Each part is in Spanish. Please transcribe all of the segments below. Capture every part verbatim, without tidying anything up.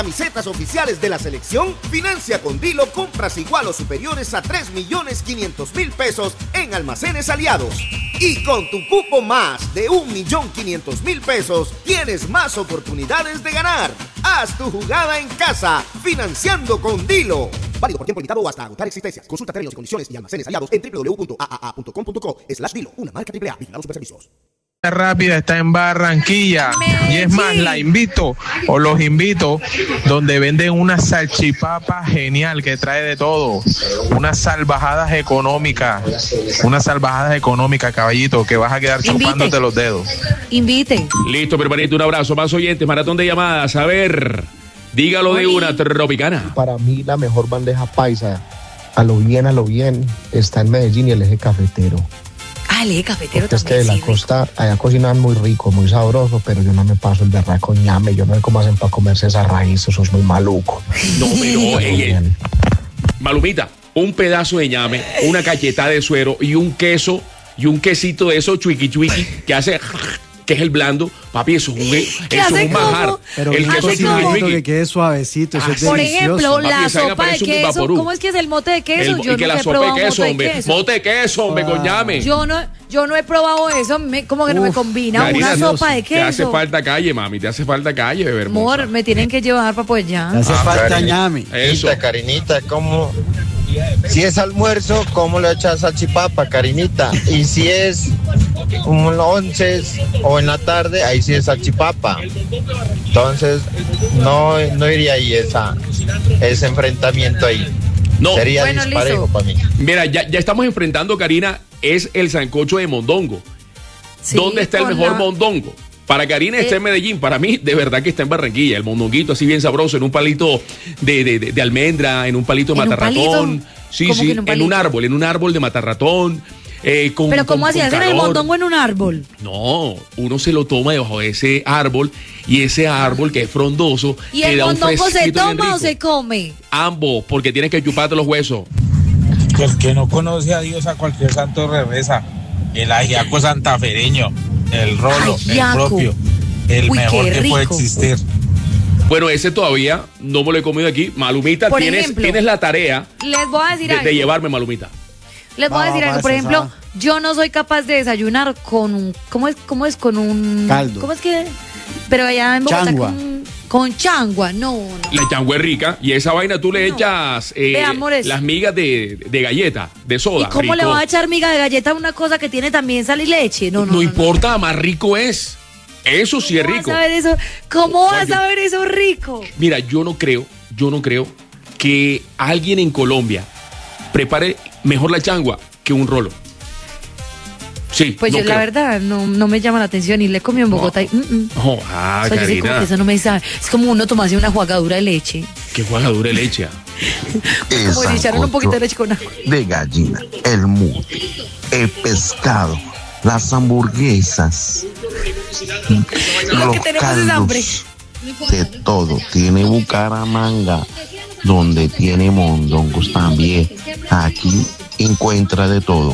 Camisetas oficiales de la selección, financia con Dilo compras igual o superiores a tres millones quinientos mil pesos en Almacenes Aliados. Y con tu cupo más de un millón quinientos mil pesos, tienes más oportunidades de ganar. Haz tu jugada en casa, financiando con Dilo. Válido por tiempo limitado o hasta agotar existencias. Consulta términos y condiciones y almacenes aliados en w w w punto a a a punto com punto co slash Dilo, una marca triple A, Vigilados Superservicios. Rápida está en Barranquilla y es más, la invito o los invito donde venden una salchipapa genial que trae de todo, unas salvajadas económicas, unas salvajadas económicas, caballito, que vas a quedar Invite. chupándote los dedos. Invite. Listo, permanente, un abrazo. Más oyentes, maratón de llamadas. A ver, dígalo de una tropicana. Para mí la mejor bandeja paisa, a lo bien, a lo bien, está en Medellín y el eje cafetero. Ah, el eje cafetero Porque es que de también. la costa, allá cocinan muy rico, muy sabroso, pero yo no me paso el berraco ñame, yo no sé cómo hacen para comerse esa raíz, eso es muy maluco. No, pero, ey, ey. Malumita, un pedazo de ñame, una cachetada de suero y un queso, y un quesito de eso, chuiqui chuiqui, que hace, que es el blando. Papi, eso es un, eso es hace un manjar. como? Pero El un queso quesito cocinadito chuiqui que chuiqui. quede suavecito, eso Ah, es sí. Por delicioso. ejemplo, Papi, la esa vaina sopa de parece un queso. vaporú. ¿Cómo es que es el mote de queso? El- Yo y que nunca la he sopa de probado queso, mote de hombre. queso. Mote de queso, hombre, con ñame. Yo no, yo no he probado eso, me- como que no me Uf, combina Karina, una sopa de Te hace queso. falta calle, mami, te hace falta calle, bebé hermosa. Amor, me tienen que llevar para pues Le ya. hace Ah, falta Karinita. ñame. Eso. Karinita, ¿cómo? Si es almuerzo, ¿cómo le echas salchipapa, Karinita? Y si es un once o en la tarde, ahí sí es salchipapa. Entonces, no, no iría ahí esa, ese enfrentamiento ahí. No, Sería Bueno, disparejo listo. para mí. mira, ya, ya estamos enfrentando, Karina, es el sancocho de mondongo. Sí, ¿Dónde está el con mejor la- mondongo? Para Karina está Eh. en Medellín, para mí de verdad que está en Barranquilla. El mondonguito así bien sabroso, en un palito de, de, de- de almendra, en un palito de ¿En un matarratón. palito? Sí, ¿Cómo sí, que en un en un palito? árbol, en un árbol de matarratón. eh, con, Pero ¿cómo con- así? con ¿Hacen el calor. mondongo en un árbol? No, uno se lo toma debajo de ese árbol y ese árbol que es frondoso. ¿Y te el da un mondongo se fresquito bien toma o rico. se come? Ambos, porque tienes que chuparte los huesos. El que no conoce a Dios a cualquier santo revesa. El ajiaco santafereño, el rolo, el Ajiaco. propio, el Uy, mejor qué que puede rico. existir. Bueno, ese todavía no me lo he comido aquí. Malumita, Por tienes, ejemplo, tienes la tarea Les voy a decir de, algo. de llevarme, Malumita. Les voy a Va, decir va, algo. va, Por esa, ejemplo, esa. yo no soy capaz de desayunar con un. ¿Cómo es? ¿Cómo es? Con un. Caldo. ¿Cómo es que? Pero allá en Bogotá. Changua. Con, con changua. No, no. La changua es rica y esa vaina tú le No. echas eh, Ve, amores. las migas de, de galleta, de soda. ¿Y cómo le rico. va a echar miga de galleta a una cosa que tiene también sal y leche? No, No, no. no, importa, más rico es. Eso sí es ¿Cómo rico. vas a ver eso? ¿Cómo vas Oye. a ver eso rico? Mira, yo no creo, yo no creo que alguien en Colombia prepare mejor la changua que un rolo. Sí, Pues no yo creo. la verdad no, no me llama la atención y le he comido en Bogotá y mm, mm. Oh, ah, O sea, yo sí como Karina, que eso no me sabe. Es como uno tomarse una jugadura de leche. qué jugadura de leche. Como si echaran un poquito de leche con agua. De gallina, el mute, el pescado, las hamburguesas, Lo que tenemos es hambre. de todo. Tiene Bucaramanga, donde tiene mondongos también. Aquí encuentra de todo.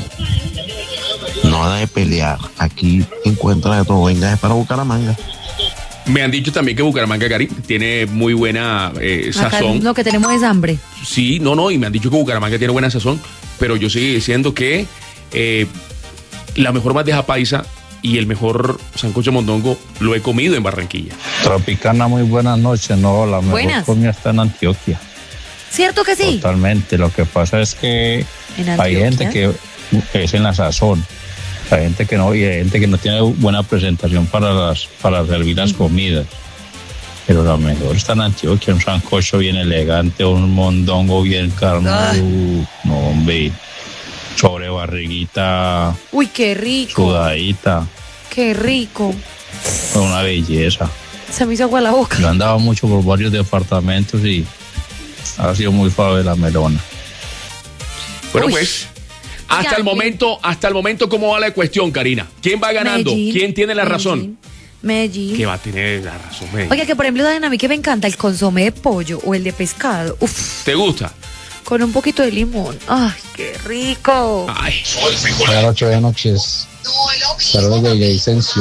Nada de pelear. Aquí encuentra de todo. Venga, es para Bucaramanga. Me han dicho también que Bucaramanga, Cari, tiene muy buena eh, Acá sazón. lo que tenemos es hambre. Sí, no, no, y me han dicho que Bucaramanga tiene buena sazón, pero yo sigo diciendo que eh, la mejor bandeja paisa y el mejor sancocho mondongo lo he comido en Barranquilla. Tropicana, muy buenas noches. No, la mejor Buenas. comida está en Antioquia. ¿Cierto que sí? Totalmente. Lo que pasa es que En hay Antioquia. gente que, que es en la sazón. Hay gente que no, y hay gente que no tiene buena presentación para las, para servir las comidas. Pero lo mejor está en Antioquia, un sancocho bien elegante, un mondongo bien carnudo. No, hombre. Sobre barriguita Uy, qué rico. sudadita. Qué rico. Una belleza. Se me hizo agua la boca. Yo andaba mucho por varios departamentos y ha sido muy suave la melona. Bueno, Uy. pues, hasta Ya, el momento, hasta el momento, ¿cómo va la cuestión, Karina? ¿Quién va ganando? Medellín, ¿Quién tiene la razón? Medellín. Medellín. ¿Qué va a tener la razón, Medellín? Oiga, que por ejemplo, ¿saben a mí que me encanta? El consomé de pollo o el de pescado. Uf, ¿Te gusta? con un poquito de limón. Ay, qué rico. Ay. Buenas noches, buenas noches. Saludos de Villavicencio.